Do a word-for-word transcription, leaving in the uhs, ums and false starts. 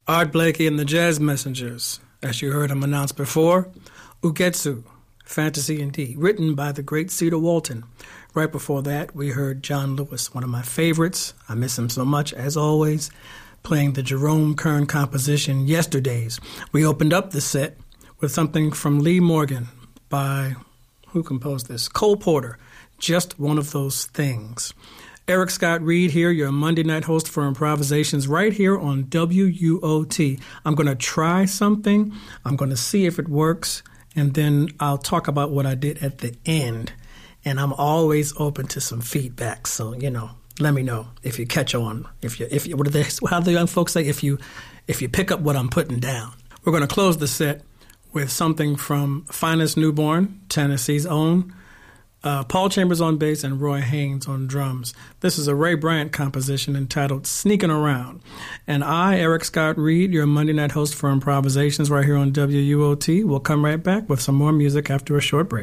Art Blakey and the Jazz Messengers. As you heard him announce before, Ugetsu, Fantasy Indeed, written by the great Cedar Walton. Right before that, we heard John Lewis, one of my favorites. I miss him so much, as always, playing the Jerome Kern composition, Yesterdays. We opened up the set with something from Lee Morgan by, who composed this? Cole Porter, Just One of Those Things. Eric Scott Reed here, your Monday night host for Improvisations, right here on W U O T. I'm going to try something. I'm going to see if it works, and then I'll talk about what I did at the end. And I'm always open to some feedback, so, you know, let me know if you catch on. If you, if you, what do they, how do the young folks say? If you, if you pick up what I'm putting down. We're going to close the set with something from Finest Newborn, Tennessee's own. Uh, Paul Chambers on bass and Roy Haynes on drums. This is a Ray Bryant composition entitled Sneaking Around. And I, Eric Scott Reed, your Monday night host for Improvisations right here on W U O T, will come right back with some more music after a short break.